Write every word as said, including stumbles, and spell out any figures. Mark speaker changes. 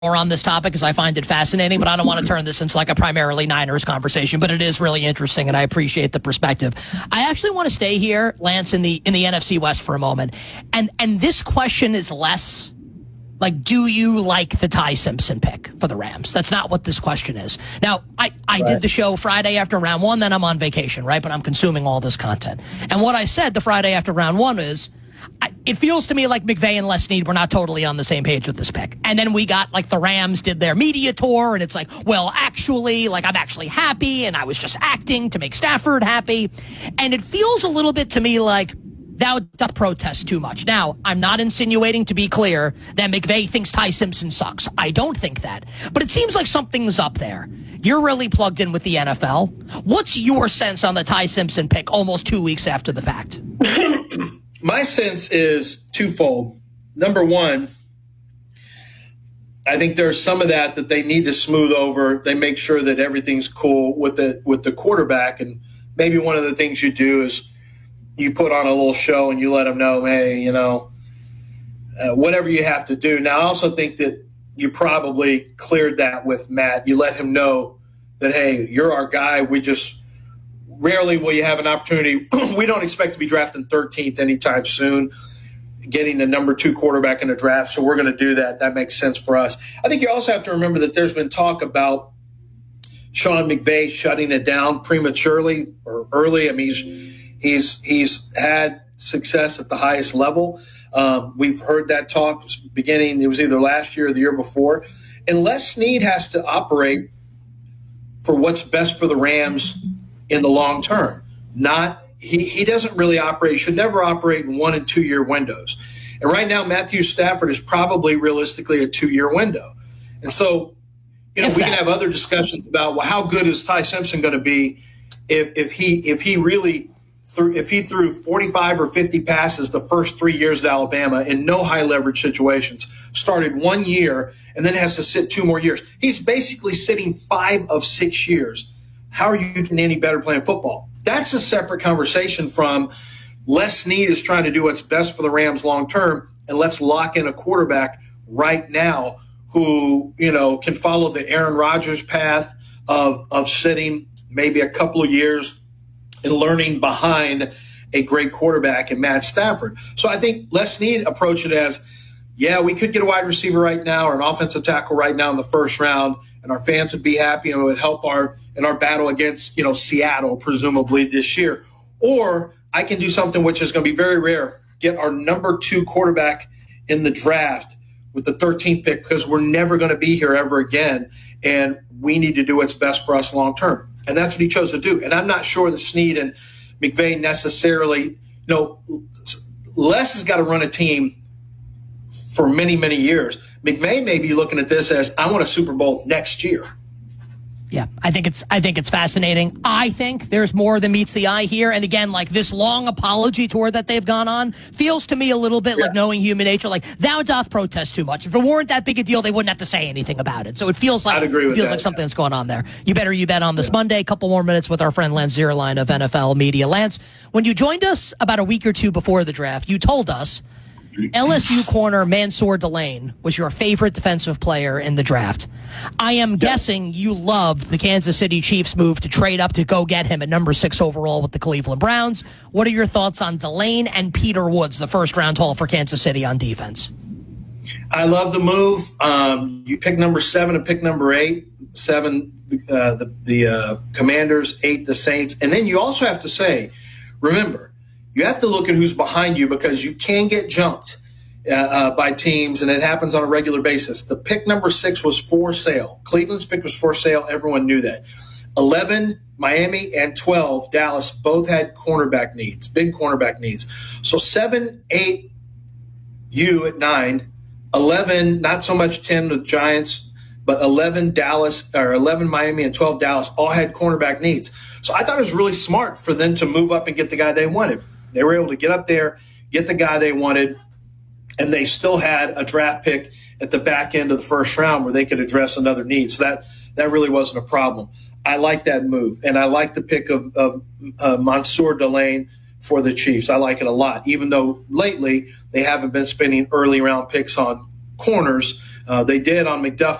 Speaker 1: more on this topic because I find it fascinating, but I don't want to turn this into like a primarily Niners conversation, but it is really interesting and I appreciate the perspective. I actually want to stay here, Lance, in the in the N F C West for a moment. And and this question is less like, do you like the Ty Simpson pick for the Rams? That's not what this question is. Now, I, I right. did the show Friday after round one, then I'm on vacation, right? But I'm consuming all this content. And what I said the Friday after round one is, I, it feels to me like McVay and Les Snead were not totally on the same page with this pick. And then we got, like, the Rams did their media tour, and it's like, well, actually, like, I'm actually happy, and I was just acting to make Stafford happy. And it feels a little bit to me like thou doth protest too much. Now, I'm not insinuating, to be clear, that McVay thinks Ty Simpson sucks. I don't think that. But it seems like something's up there. You're really plugged in with the N F L. What's your sense on the Ty Simpson pick almost two weeks after the fact?
Speaker 2: My sense is twofold. Number one, I think there's some of that that they need to smooth over. They make sure that everything's cool with the with the quarterback. And maybe one of the things you do is you put on a little show and you let them know, hey, you know, uh, whatever you have to do. Now, I also think that you probably cleared that with Matt. You let him know that, hey, you're our guy. We just rarely will you have an opportunity. We don't expect to be drafting thirteenth anytime soon, getting the number two quarterback in the draft. So we're going to do that. That makes sense for us. I think you also have to remember that there's been talk about Sean McVay shutting it down prematurely or early. I mean, he's He's he's had success at the highest level. Um, we've heard that talk beginning, it was either last year or the year before. And Les Snead has to operate for what's best for the Rams in the long term. Not he, he doesn't really operate, should never operate in one and two year windows. And right now, Matthew Stafford is probably realistically a two year window. And so, you know, if we that. can have other discussions about, well, how good is Ty Simpson going to be if if he if he really Through, if he threw forty-five or fifty passes the first three years at Alabama in no high leverage situations, started one year and then has to sit two more years. He's basically sitting five of six years. How are you getting any better playing football? That's a separate conversation from Les Snead is trying to do what's best for the Rams long term, and let's lock in a quarterback right now who, you know, can follow the Aaron Rodgers path of of sitting maybe a couple of years and learning behind a great quarterback in Matt Stafford. So I think Les Snead approached it as, yeah, we could get a wide receiver right now or an offensive tackle right now in the first round, and our fans would be happy and it would help our in our battle against, you know, Seattle, presumably this year. Or I can do something which is going to be very rare, get our number two quarterback in the draft with the thirteenth pick because we're never going to be here ever again, and we need to do what's best for us long term. And that's what he chose to do. And I'm not sure that Snead and McVay necessarily, you know, Les has got to run a team for many, many years. McVay may be looking at this as, I want a Super Bowl next year.
Speaker 1: Yeah, I think it's I think it's fascinating. I think there's more than meets the eye here. And again, like this long apology tour that they've gone on feels to me a little bit yeah. like knowing human nature. Like thou doth protest too much. If it weren't that big a deal, they wouldn't have to say anything about it. So it feels like
Speaker 2: I'd agree with
Speaker 1: it feels
Speaker 2: that,
Speaker 1: like something
Speaker 2: yeah.
Speaker 1: that's going on there. You better you bet on this yeah. Monday. A couple more minutes with our friend Lance Zierlein of N F L Media. Lance, when you joined us about a week or two before the draft, you told us L S U corner Mansour Delane was your favorite defensive player in the draft. I am guessing you loved the Kansas City Chiefs move to trade up to go get him at number six overall with the Cleveland Browns. What are your thoughts on Delane and Peter Woods, the first round haul for Kansas City on defense?
Speaker 2: I love the move. Um, you pick number seven and pick number eight. Seven, uh, the, the uh, Commanders, eight, the Saints. And then you also have to say, remember, you have to look at who's behind you because you can get jumped uh, uh, by teams, and it happens on a regular basis. The pick number six was for sale. Cleveland's pick was for sale. Everyone knew that. eleven, Miami, and twelve, Dallas, both had cornerback needs, big cornerback needs. So seven, eight, you at nine, eleven, not so much ten, the Giants, but eleven, Dallas, or eleven, Miami, and twelve, Dallas, all had cornerback needs. So I thought it was really smart for them to move up and get the guy they wanted. They were able to get up there, get the guy they wanted, and they still had a draft pick at the back end of the first round where they could address another need. So that, that really wasn't a problem. I like that move, and I like the pick of, of uh, Mansour Delane for the Chiefs. I like it a lot, even though lately they haven't been spending early round picks on corners. Uh, they did on McDuffie.